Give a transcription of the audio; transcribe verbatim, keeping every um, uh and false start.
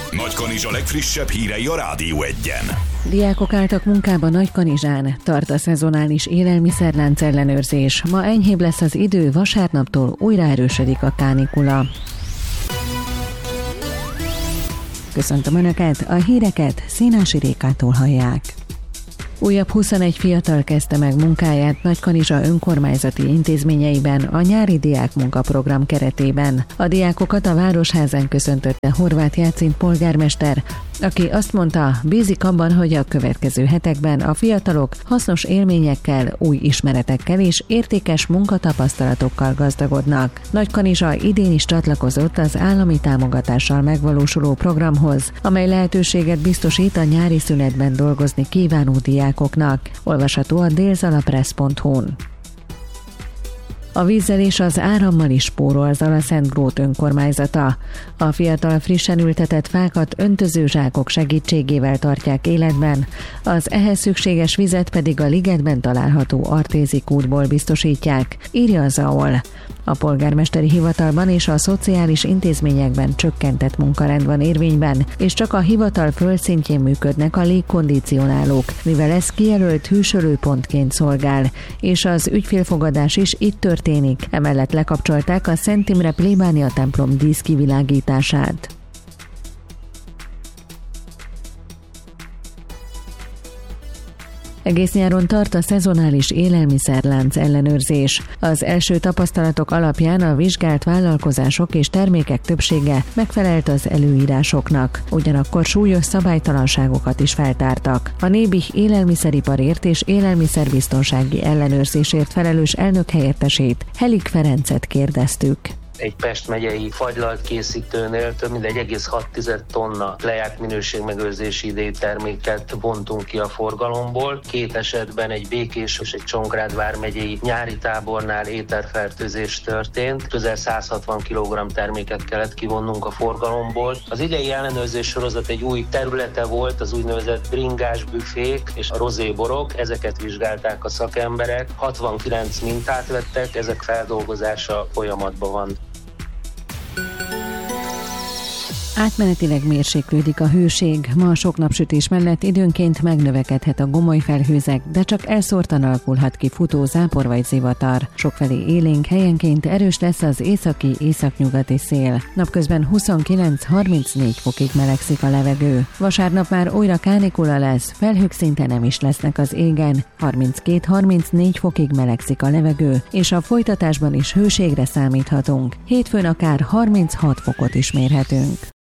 Nagykanizsa legfrissebb hírei a Rádió Egyen. Diákok álltak munkába Nagykanizsán, tart a szezonális élelmiszerlánc ellenőrzés. Ma enyhébb lesz az idő, vasárnaptól újra erősödik a kánikula. Köszöntöm Önöket, a híreket Színási Rékától hallják. Újabb huszonegy fiatal kezdte meg munkáját Nagykanizsa önkormányzati intézményeiben a nyári diákmunkaprogram keretében. A diákokat a Városházán köszöntötte Horváth Jácint polgármester, aki azt mondta, bízik abban, hogy a következő hetekben a fiatalok hasznos élményekkel, új ismeretekkel és értékes munkatapasztalatokkal gazdagodnak. Nagykanizsa idén is csatlakozott az állami támogatással megvalósuló programhoz, amely lehetőséget biztosít a nyári szünetben dolgozni kívánó diákoknak. Olvasható a délzalapress pont hu-n. A vízzel és az árammal is spórol Zalaszentgrót önkormányzata. A fiatal frissen ültetett fákat öntözőzsákok segítségével tartják életben, az ehhez szükséges vizet pedig a ligetben található Artézi kútból biztosítják, írja a zé á o el. A polgármesteri hivatalban és a szociális intézményekben csökkentett munkarend van érvényben, és csak a hivatal földszintjén működnek a légkondicionálók, mivel ez kijelölt hűsölőpontként szolgál, és az ügyfélfogadás is itt történik. Emellett lekapcsolták a Szent Imre plébánia templom díszkivilágítását. Egész nyáron tart a szezonális élelmiszerlánc ellenőrzés. Az első tapasztalatok alapján a vizsgált vállalkozások és termékek többsége megfelelt az előírásoknak. Ugyanakkor súlyos szabálytalanságokat is feltártak. A Nébih élelmiszeriparért és élelmiszerbiztonsági ellenőrzésért felelős elnökhelyettesét, Helik Ferencet kérdeztük. Egy Pest megyei fagylalt készítőnél több mint egy egész hat tonna lejárt minőségmegőrzési idejű terméket vontunk ki a forgalomból. Két esetben egy Békés és egy Csongrád vármegyei nyári tábornál ételfertőzés történt. Közel száz hatvan kilogramm terméket kellett kivonnunk a forgalomból. Az idei ellenőrzés sorozat egy új területe volt, az úgynevezett bringás büfék és a rozéborok. Ezeket vizsgálták a szakemberek. hatvankilenc mintát vettek, ezek feldolgozása folyamatban van. Átmenetileg mérséklődik a hőség, ma a sok napsütés mellett időnként megnövekedhet a gomoly felhőzek, de csak elszórtan alakulhat ki futó zápor vagy zivatar. Sokfelé élénk, helyenként erős lesz az északi északnyugati szél. Napközben huszonkilenc-harmincnégy fokig melegszik a levegő. Vasárnap már újra kánikula lesz, felhők szinte nem is lesznek az égen. harminckét-harmincnégy fokig melegszik a levegő, és a folytatásban is hőségre számíthatunk. Hétfőn akár harminchat fokot is mérhetünk.